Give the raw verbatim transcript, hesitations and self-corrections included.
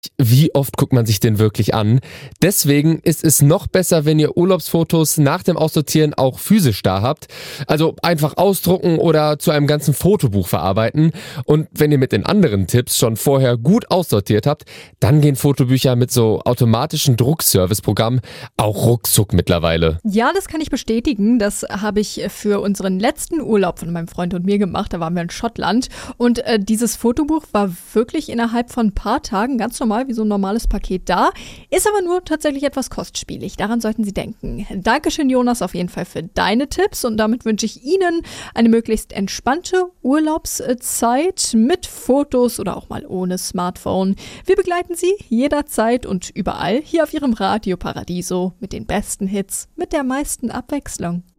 Wie oft guckt man sich den wirklich an? Deswegen ist es noch besser, wenn ihr Urlaubsfotos nach dem Aussortieren auch physisch da habt. Also einfach ausdrucken oder zu einem ganzen Fotobuch verarbeiten. Und wenn ihr mit den anderen Tipps schon vorher gut aussortiert habt, dann gehen Fotobücher mit so automatischen Druckservice-Programmen auch ruckzuck mittlerweile. Ja, das kann ich bestätigen. Das habe ich für unseren letzten Urlaub von meinem Freund und mir gemacht. Da waren wir in Schottland. Und äh, dieses Fotobuch war wirklich innerhalb von ein paar Tagen ganz normal wie so ein normales Paket da. Ist aber nur tatsächlich etwas kostspielig. Daran sollten Sie denken. Dankeschön, Jonas, auf jeden Fall für deine Tipps. Und damit wünsche ich Ihnen eine möglichst entspannte Urlaubszeit mit Fotos oder auch mal ohne Smartphone. Wir begleiten Sie jederzeit und überall hier auf Ihrem Radio Paradiso mit den besten Hits, mit der meisten Abwechslung.